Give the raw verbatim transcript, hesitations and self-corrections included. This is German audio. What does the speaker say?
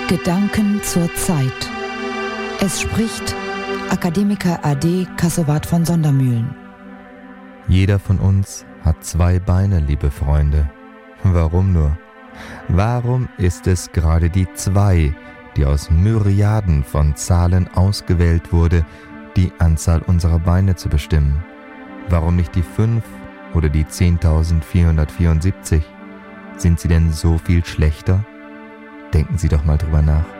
Gedanken zur Zeit. Es spricht Akademiker A D Kassowat von Sondermühlen. Jeder von uns hat zwei Beine, liebe Freunde. Warum nur? Warum ist es gerade die zwei, die aus Myriaden von Zahlen ausgewählt wurde, die Anzahl unserer Beine zu bestimmen? Warum nicht die fünf oder die zehntausendvierhundertvierundsiebzig? Sind sie denn so viel schlechter? Denken Sie doch mal drüber nach.